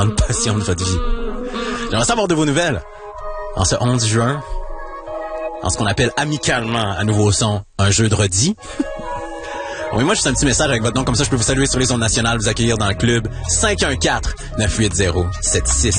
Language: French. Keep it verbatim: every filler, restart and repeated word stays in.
grande passion de votre vie. J'aimerais savoir de vos nouvelles. En ce onze juin, en ce qu'on appelle amicalement à Nouveau Son, un jeudi. Oui, moi, juste un petit message avec votre nom, comme ça je peux vous saluer sur les ondes nationales, vous accueillir dans le club cinq un quatre, neuf huit zéro, sept six